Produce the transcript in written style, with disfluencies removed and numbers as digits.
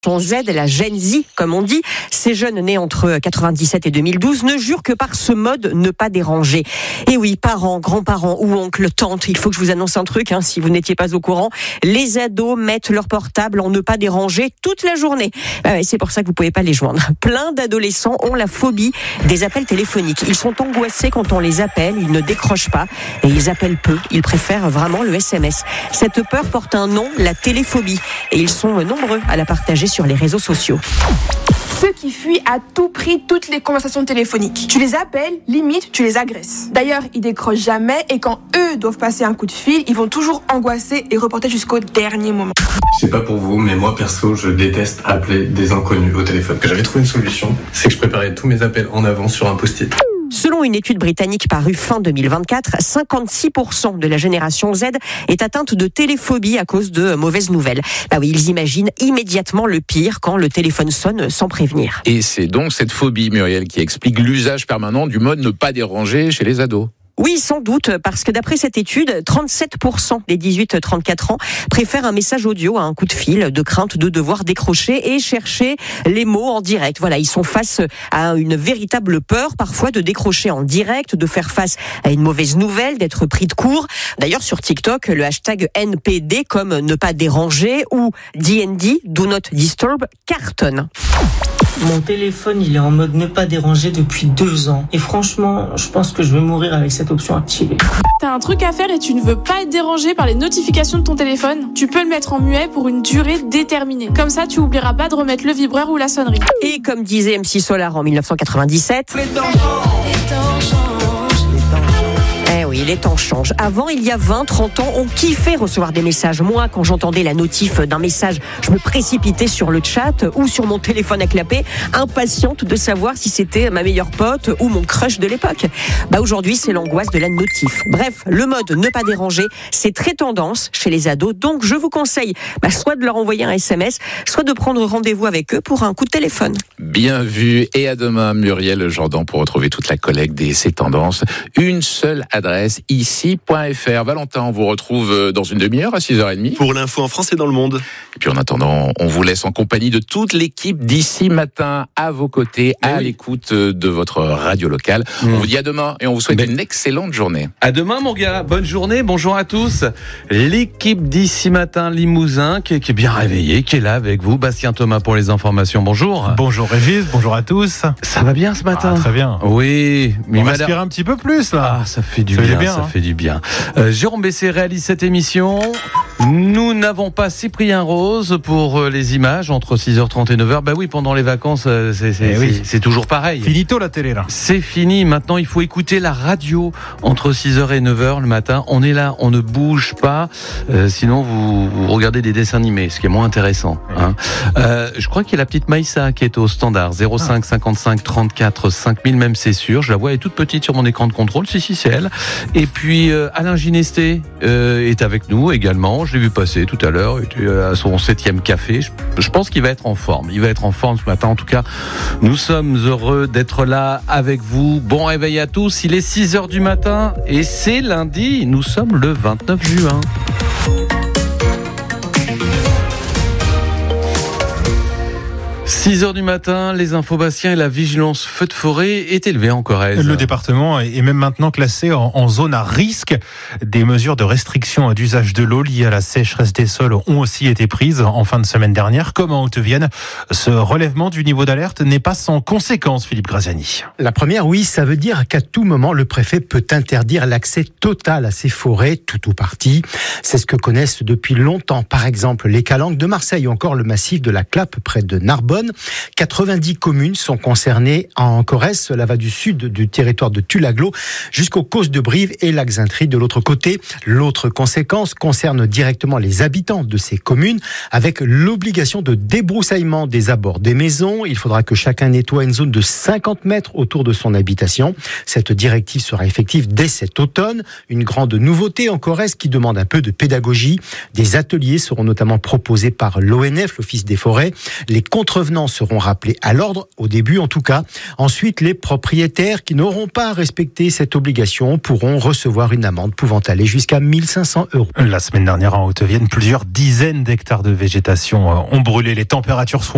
Z, la Gen Z, comme on dit, ces jeunes nés entre 97 et 2012 ne jurent que par ce mode ne pas déranger. Et oui, parents, grands-parents ou oncles, tantes, il faut que je vous annonce un truc, si vous n'étiez pas au courant, les ados mettent leur portable en ne pas déranger toute la journée. C'est pour ça que vous pouvez pas les joindre. Plein d'adolescents ont la phobie des appels téléphoniques. Ils sont angoissés quand on les appelle, ils ne décrochent pas et ils appellent peu. Ils préfèrent vraiment le SMS. Cette peur porte un nom, la téléphobie. Et ils sont nombreux à la partager sur les réseaux sociaux. Ceux qui fuient à tout prix toutes les conversations téléphoniques. Tu les appelles, limite, tu les agresses. D'ailleurs, ils décrochent jamais et quand eux doivent passer un coup de fil, ils vont toujours angoisser et reporter jusqu'au dernier moment. Je sais pas pour vous, mais moi perso, je déteste appeler des inconnus au téléphone. J'avais trouvé une solution, c'est que je préparais tous mes appels en avance sur un post-it. Selon une étude britannique parue fin 2024, 56% de la génération Z est atteinte de téléphobie à cause de mauvaises nouvelles. Oui, ils imaginent immédiatement le pire quand le téléphone sonne sans prévenir. Et c'est donc cette phobie, Muriel, qui explique l'usage permanent du mode ne pas déranger chez les ados. Oui, sans doute, parce que d'après cette étude, 37% des 18-34 ans préfèrent un message audio à un coup de fil, de crainte de devoir décrocher et chercher les mots en direct. Voilà, ils sont face à une véritable peur, parfois de décrocher en direct, de faire face à une mauvaise nouvelle, d'être pris de court. D'ailleurs, sur TikTok, le hashtag NPD, comme ne pas déranger, ou DND, Do Not Disturb, cartonne. Mon téléphone, il est en mode ne pas déranger depuis 2 ans. Et franchement, je pense que je vais mourir avec cette option activée. T'as un truc à faire et tu ne veux pas être dérangé par les notifications de ton téléphone? Tu peux le mettre en muet pour une durée déterminée. Comme ça, tu oublieras pas de remettre le vibreur ou la sonnerie. Et comme disait MC Solar en 1997... Oui, les temps changent. Avant, il y a 20-30 ans, on kiffait recevoir des messages. Moi, quand j'entendais la notif d'un message, je me précipitais sur le chat ou sur mon téléphone à clapper, impatiente de savoir si c'était ma meilleure pote ou mon crush de l'époque. Aujourd'hui, c'est l'angoisse de la notif. Bref, le mode ne pas déranger, c'est très tendance chez les ados. Donc, je vous conseille soit de leur envoyer un SMS, soit de prendre rendez-vous avec eux pour un coup de téléphone. Bien vu. Et à demain, Muriel Jordan, pour retrouver toute la collecte des C'est Tendances. Une seule adresse, ici.fr. Valentin, on vous retrouve dans une demi-heure à 6h30. Pour l'info en France et dans le monde. Et puis en attendant, on vous laisse en compagnie de toute l'équipe d'ici matin, à vos côtés, à l'écoute de votre radio locale. On vous dit à demain et on vous souhaite une excellente journée. À demain, mon gars. Bonne journée. Bonjour à tous. L'équipe d'ici matin Limousin qui est bien réveillée, qui est là avec vous. Bastien Thomas pour les informations. Bonjour. Bonjour Régis, bonjour à tous. Ça va bien ce matin? Très bien. Oui. On respire un petit peu plus là. Ça fait du bien. Ça fait du bien. Jérôme Bessé réalise cette émission. Nous n'avons pas Cyprien Rose pour les images entre 6h30 et 9h. Oui, pendant les vacances, c'est toujours pareil. Finito la télé là. C'est fini. Maintenant, il faut écouter la radio entre 6h et 9h le matin. On est là, on ne bouge pas. Sinon, vous regardez des dessins animés, ce qui est moins intéressant. Je crois qu'il y a la petite Maïssa qui est au standard 05 55 34 5000. Même c'est sûr. Je la vois, elle est toute petite sur mon écran de contrôle. Si, c'est elle. Et puis Alain Ginesté est avec nous également. Je l'ai vu passer tout à l'heure. Il était à son 7e café. Je pense qu'il va être en forme. Il va être en forme ce matin. En tout cas, nous sommes heureux d'être là avec vous. Bon réveil à tous. Il est 6h du matin et c'est lundi. Nous sommes le 29 juin. 6h du matin, les infos Bastien et la vigilance feu de forêt est élevée en Corrèze. Le département est même maintenant classé en zone à risque. Des mesures de restriction d'usage de l'eau liées à la sécheresse des sols ont aussi été prises en fin de semaine dernière, comme en Haute-Vienne. Ce relèvement du niveau d'alerte n'est pas sans conséquence, Philippe Graziani. La première, oui, ça veut dire qu'à tout moment, le préfet peut interdire l'accès total à ces forêts, tout ou partie. C'est ce que connaissent depuis longtemps, par exemple, les Calanques de Marseille ou encore le massif de la Clappe près de Narbonne. 90 communes sont concernées en Corrèze. Cela va du sud du territoire de Tulaglo jusqu'aux Causses de Brive et Lac-Zintry de l'autre côté. L'autre conséquence concerne directement les habitants de ces communes avec l'obligation de débroussaillement des abords des maisons. Il faudra que chacun nettoie une zone de 50 mètres autour de son habitation. Cette directive sera effective dès cet automne. Une grande nouveauté en Corrèze qui demande un peu de pédagogie. Des ateliers seront notamment proposés par l'ONF, l'Office des forêts. Les contrevenants seront rappelés à l'ordre, au début en tout cas. Ensuite, les propriétaires qui n'auront pas respecté cette obligation pourront recevoir une amende pouvant aller jusqu'à 1 500 €. La semaine dernière en Haute-Vienne, plusieurs dizaines d'hectares de végétation ont brûlé. Les températures seront